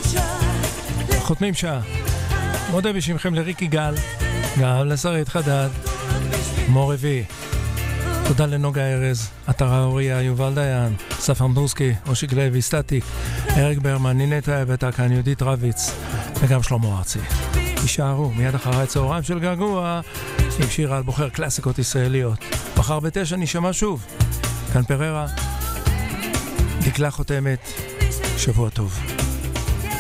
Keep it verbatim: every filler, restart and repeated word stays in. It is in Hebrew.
חותמים שעה. מודה בשמכם לריקי גל, גם לשרית חדד, מור רביעי. תודה לנוגה ארז, אתר האוריה, יובל דיין, ספר מנוסקי, אושיק לוי, סטטיק, אריק ברמן, נינת האבטה, כאן יהודית רביץ, וגם שלמה ארצי. יישארו מיד אחרי צהריים של געגוע, עם שירה על בוחר קלאסיקות ישראליות. מחר בתשע נשמע שוב. כאן פררה, דקלה חותמת, שבוע טוב.